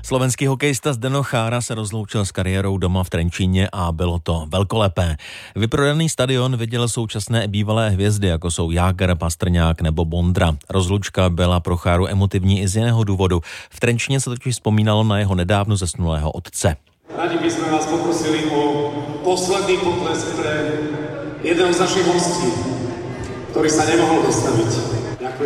Slovenský hokejista Zdeno Chára se rozloučil s kariérou doma v Trenčíně a bylo to velkolepé. Vyprodaný stadion viděl současné bývalé hvězdy, jako jsou Jágr, Pastrňák nebo Bondra. Rozlučka byla pro Cháru emotivní i z jiného důvodu. V Trenčíně se totiž vzpomínalo na jeho nedávno zesnulého otce. Rádi by sme vás poprosili o posledný potlesk pre jedného z našich hostí, ktorý sa nemohol dostaviť. Ďakujem.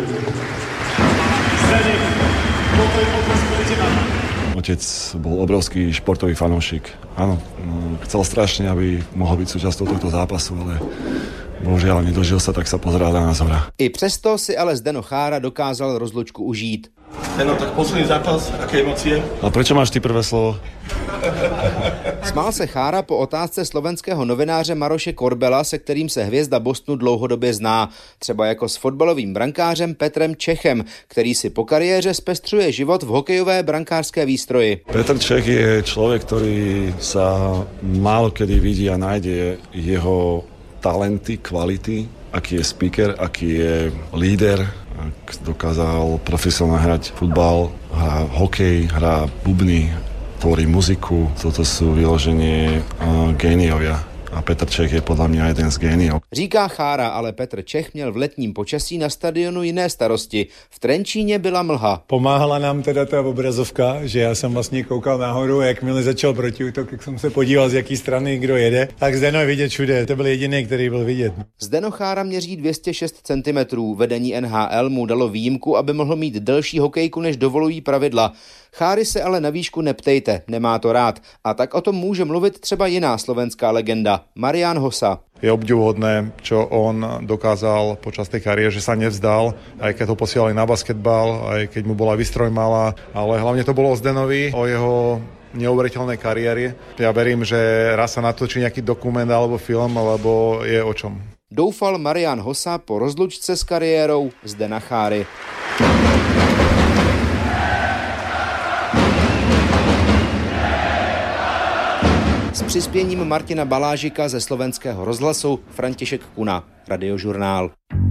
Zdeněk, potlesk pre teba. Otec bol obrovský športový fanúšik. Áno, chcel strašne, aby mohol byť súčasťou tohto zápasu, ale bohužiaľ nedožil sa, tak sa pozeral na nás hora. I přesto si ale Zdeno Chára dokázal rozlučku užít. No tak posledný zápas, aké emócie? A prečo máš ty prvé slovo? Smál se Chára po otázce slovenského novináře Maroše Korbela, se kterým se hvězda Bostonu dlouhodobě zná. Třeba jako s fotbalovým brankářem Petrem Čechem, který si po kariéře zpestřuje život v hokejové brankářské výstroji. Petr Čech je človek, ktorý sa málo kedy vidí a nájde jeho talenty, kvality, aký je speaker, aký je líder, dokázal profesionálne hrať futbal, hrá hokej, hrá bubny, tvorí muziku. Toto sú vyloženie géniovia. A Petr Čech je podľa mňa jeden z géniov. Říká Chára, ale Petr Čech měl v letním počasí na stadionu jiné starosti. V Trenčíně byla mlha. Pomáhala nám teda ta obrazovka, že já jsem vlastně koukal nahoru, jakmile začal protiútok, jak jsem se podíval, z jaký strany kdo jede. Tak Zdeno je vidět všude, to byl jediný, který byl vidět. Zdeno Chára měří 206 cm. Vedení NHL mu dalo výjimku, aby mohl mít delší hokejku, než dovolují pravidla. Cháry se ale na výšku neptejte, nemá to rád. A tak o tom může mluvit třeba jiná slovenská legenda, Marián Hossa. Je obdivuhodné, čo on dokázal počas tej kariéry, že sa nevzdal, aj keď ho posielali na basketbal, aj keď mu bola výstroj malá, ale hlavne to bolo o Zdenovi, o jeho neuveriteľnej kariéry. Ja verím, že raz sa natočí nejaký dokument alebo film, lebo je o čom. Doufal Marián Hossa po rozlučce s kariérou Zdena Cháry. S přispěním Martina Balážika ze Slovenského rozhlasu, František Kuna, Radiožurnál.